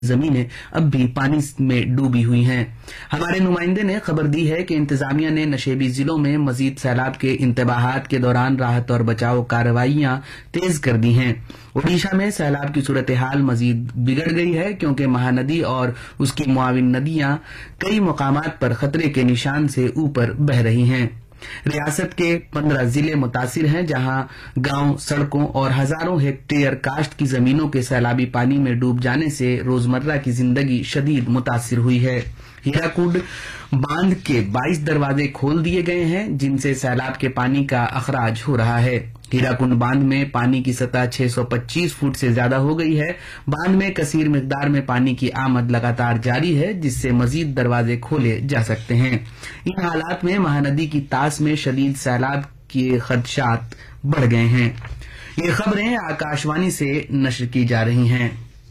زمینیں اب بھی پانی میں ڈوبی ہوئی ہیں۔ ہمارے نمائندے نے خبر دی ہے کہ انتظامیہ نے نشیبی ضلعوں میں مزید سیلاب کے انتباہات کے دوران راحت اور بچاؤ کارروائیاں تیز کر دی ہیں۔ اڈیشہ میں سیلاب کی صورتحال مزید بگڑ گئی ہے کیونکہ مہاندی اور اس کی معاون ندیاں کئی مقامات پر خطرے کے نشان سے اوپر بہہ رہی ہیں۔ ریاست کے 15 ضلع متاثر ہیں جہاں گاؤں، سڑکوں اور ہزاروں ہیکٹیئر کاشت کی زمینوں کے سیلابی پانی میں ڈوب جانے سے روزمرہ کی زندگی شدید متاثر ہوئی ہے۔ ہیراکوڈ باندھ کے 22 دروازے کھول دیے گئے ہیں جن سے سیلاب کے پانی کا اخراج ہو رہا ہے۔ ہیراکنڈ باندھ میں پانی کی سطح 625 فٹ سے زیادہ ہو گئی ہے۔ باندھ میں کثیر مقدار میں پانی کی آمد لگاتار جاری ہے جس سے مزید دروازے کھولے جا سکتے ہیں۔ ان حالات میں مہاندی کی طاس میں شدید سیلاب کے خدشات بڑھ گئے ہیں۔ یہ خبریں آکاشوانی سے نشر کی جا رہی ہیں۔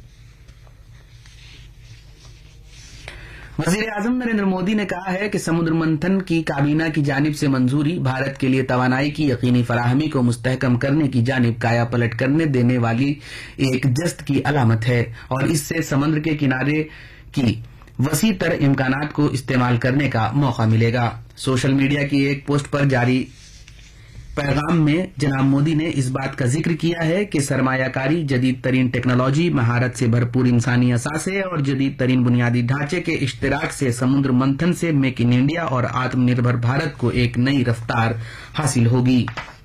وزیر اعظم نریندر مودی نے کہا ہے کہ سمندر منتھن کی کابینہ کی جانب سے منظوری بھارت کے لیے توانائی کی یقینی فراہمی کو مستحکم کرنے کی جانب کایا پلٹ کرنے دینے والی ایک جست کی علامت ہے اور اس سے سمندر کے کنارے کی وسیع تر امکانات کو استعمال کرنے کا موقع ملے گا۔ سوشل میڈیا کی ایک پوسٹ پر جاری پیغام میں جناب مودی نے اس بات کا ذکر کیا ہے کہ سرمایہ کاری، جدید ترین ٹیکنالوجی، مہارت سے بھرپور انسانی اثاثے اور جدید ترین بنیادی ڈھانچے کے اشتراک سے سمندر منتھن سے میک ان انڈیا اور آتم نربھر بھارت کو ایک نئی رفتار حاصل ہوگی۔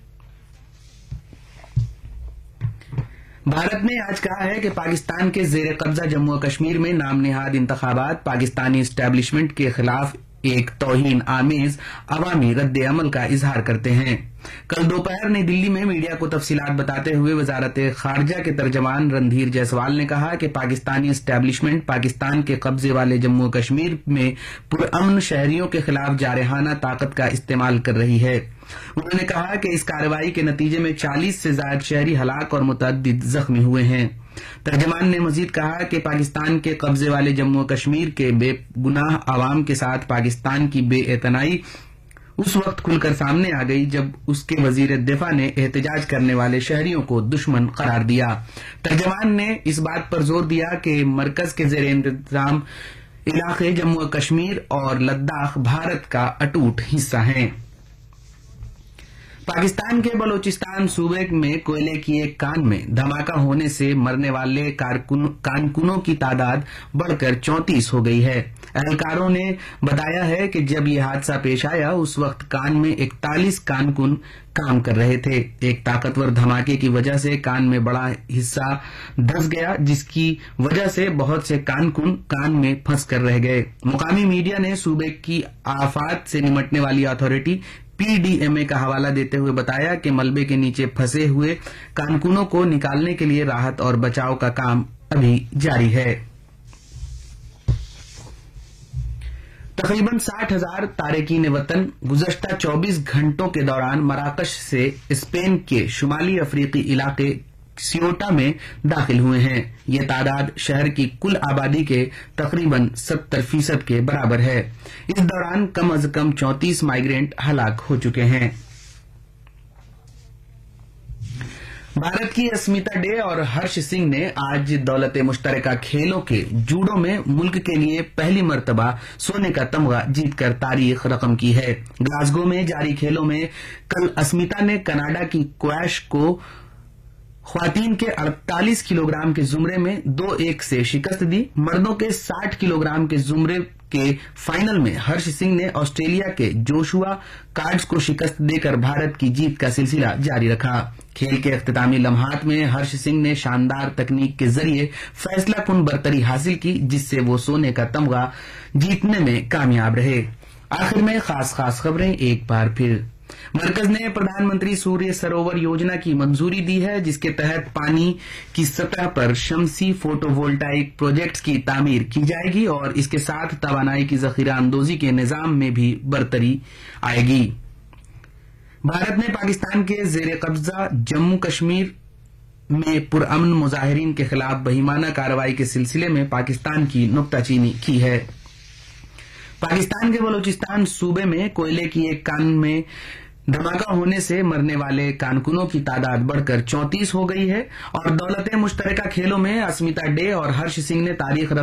بھارت نے آج کہا ہے کہ پاکستان کے زیر قبضہ جموں و کشمیر میں نام نہاد انتخابات پاکستانی اسٹیبلشمنٹ کے خلاف ایک توہین آمیز عوامی رد عمل کا اظہار کرتے ہیں۔ کل دوپہر نئی دلی میں میڈیا کو تفصیلات بتاتے ہوئے وزارت خارجہ کے ترجمان رندھیر جیسوال نے کہا کہ پاکستانی اسٹیبلشمنٹ پاکستان کے قبضے والے جموں و کشمیر میں پرامن شہریوں کے خلاف جارحانہ طاقت کا استعمال کر رہی ہے۔ انہوں نے کہا کہ اس کارروائی کے نتیجے میں 40 سے زائد شہری ہلاک اور متعدد زخمی ہوئے ہیں۔ ترجمان نے مزید کہا کہ پاکستان کے قبضے والے جموں و کشمیر کے بے گناہ عوام کے ساتھ پاکستان کی بے اعتنائی اس وقت کھل کر سامنے آ گئی جب اس کے وزیر دفاع نے احتجاج کرنے والے شہریوں کو دشمن قرار دیا۔ ترجمان نے اس بات پر زور دیا کہ مرکز کے زیر انتظام علاقے جموں و کشمیر اور لداخ بھارت کا اٹوٹ حصہ ہیں۔ پاکستان کے بلوچستان صوبے میں کوئلے کی ایک کان میں دھماکہ ہونے سے مرنے والے کارکنوں کی تعداد بڑھ کر 34 ہو گئی ہے۔ اہلکاروں نے بتایا ہے کہ جب یہ حادثہ پیش آیا اس وقت کان میں 41 کارکن کام کر رہے تھے۔ ایک طاقتور دھماکے کی وجہ سے کان میں بڑا حصہ دھس گیا جس کی وجہ سے بہت سے کارکن کان میں پھنس کر رہ گئے۔ مقامی میڈیا نے صوبے کی آفات سے نمٹنے والی اتھارٹی PDMA کا حوالہ دیتے ہوئے بتایا کہ ملبے کے نیچے پھنسے ہوئے کارکنوں کو نکالنے کے لیے راحت اور بچاؤ کا کام ابھی جاری ہے۔ تقریباً 60,000 تارکین وطن گزشتہ 24 گھنٹوں کے دوران مراکش سے اسپین کے شمالی افریقی علاقے سیوٹا میں داخل ہوئے ہیں۔ یہ تعداد شہر کی کل آبادی کے تقریباً 70% کے برابر ہے۔ اس دوران کم از کم 34 مائیگرینٹ ہلاک ہو چکے ہیں۔ بھارت کی اسمیتا ڈے اور ہرش سنگھ نے آج دولت مشترکہ کھیلوں کے جوڈو میں ملک کے لیے پہلی مرتبہ سونے کا تمغہ جیت کر تاریخ رقم کی ہے۔ گلاسگو میں جاری کھیلوں میں کل اسمیتا نے کینیڈا کی کویش کو خواتین کے 48 کلو گرام کے زمرے میں 2-1 سے شکست دی۔ مردوں کے 60 کلو گرام کے زمرے کے فائنل میں ہرش سنگھ نے آسٹریلیا کے جوشوا کارڈز کو شکست دے کر بھارت کی جیت کا سلسلہ جاری رکھا۔ کھیل کے اختتامی لمحات میں ہرش سنگھ نے شاندار تکنیک کے ذریعے فیصلہ کن برتری حاصل کی جس سے وہ سونے کا تمغہ جیتنے میں کامیاب رہے۔ آخر میں خاص خبریں ایک بار پھر۔ مرکز نے پردھان منتری سوریہ سروور یوجنا کی منظوری دی ہے جس کے تحت پانی کی سطح پر شمسی فوٹو وولٹائک پروجیکٹس کی تعمیر کی جائے گی اور اس کے ساتھ توانائی کی ذخیرہ اندوزی کے نظام میں بھی برتری آئے گی۔ بھارت نے پاکستان کے زیر قبضہ جموں کشمیر میں پرامن مظاہرین کے خلاف بہیمانہ کارروائی کے سلسلے میں پاکستان کی نکتہ چینی کی ہے۔ پاکستان کے بلوچستان صوبے میں کوئلے کی ایک کان میں धमाका होने से मरने वाले कारकुनों की तादाद बढ़कर 34 हो गई है और दौलत मुश्तरका खेलों में अस्मिता डे और हर्ष सिंह ने तारीख